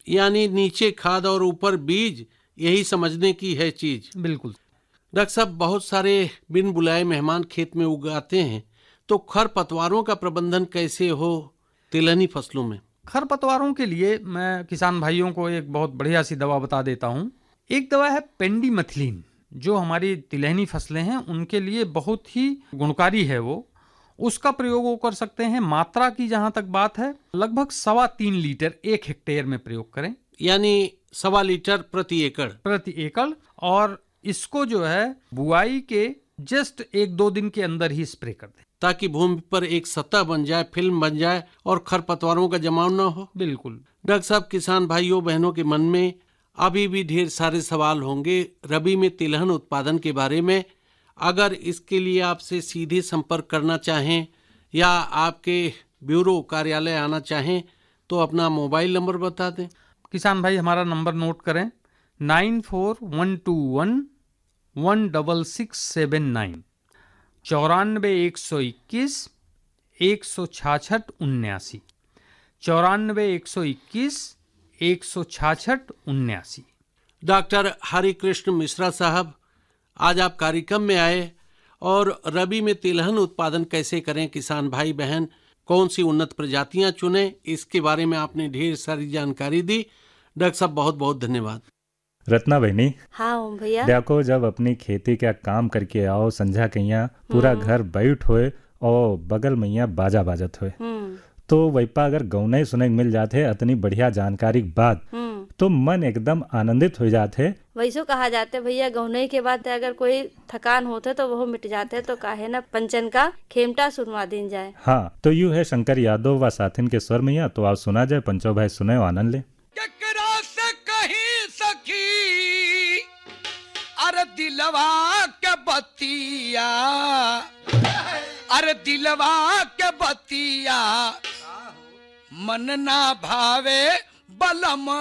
यानी नीचे खाद और ऊपर बीज, यही समझने की है चीज। बिल्कुल। डॉक्टर साहब, बहुत सारे बिन बुलाए मेहमान खेत में उगाते हैं, तो खरपतवारों का प्रबंधन कैसे हो तिलहनी फसलों में? खरपतवारों के लिए मैं किसान भाइयों को एक बहुत बढ़िया सी दवा बता देता हूँ। एक दवा है पेंडिमेथिलीन, जो हमारी तिलहनी फसलें हैं उनके लिए बहुत ही गुणकारी है। वो उसका प्रयोग वो कर सकते हैं। मात्रा की जहां तक बात है, लगभग 3.25 लीटर 1 हेक्टेयर में प्रयोग करें, यानी 1.25 लीटर प्रति एकड़। और इसको जो है बुआई के जस्ट 1-2 दिन के अंदर ही स्प्रे कर दें, ताकि भूमि पर एक सतह बन जाए, फिल्म बन जाए और खरपतवारों का जमाव न हो। बिल्कुल। डॉक्टर साहब, किसान भाइयों बहनों के मन में अभी भी ढेर सारे सवाल होंगे रबी में तिलहन उत्पादन के बारे में। अगर इसके लिए आपसे सीधे संपर्क करना चाहें या आपके ब्यूरो कार्यालय आना चाहें तो अपना मोबाइल नंबर बता दें। किसान भाई हमारा नंबर नोट करें, 9412116679, 94 121 166 79, 94 121 166 79। डॉक्टर हरिकृष्ण मिश्रा साहब, आज आप कार्यक्रम में आए और रबी में तिलहन उत्पादन कैसे करें, किसान भाई बहन कौन सी उन्नत प्रजातियां चुने, इसके बारे में आपने ढेर सारी जानकारी दी। डॉक्टर साहब, बहुत बहुत धन्यवाद। रत्ना बहनी, हाँ भैया, देखो जब अपनी खेती का काम करके आओ, संझा कैया पूरा घर बैठ होए और बगल मैया बाजा बाजत होए, तो वैपा अगर गौना ही सुने मिल जाते इतनी बढ़िया जानकारी के बाद तो मन एकदम आनंदित हो जाते। वैसो कहा जाते भैया, गौने के बाद अगर कोई थकान होते तो वो मिट जाते, तो काहे ना पंचन का खेमटा सुनवा दिन जाए। हाँ, तो यूं है शंकर यादव व साथिन के स्वर मैया, तो आप सुना जाए, पंचो भाई सुने आनंद ले। अरे दिलवा के बतिया, अरे दिलवा के बतिया, मन ना भावे बलम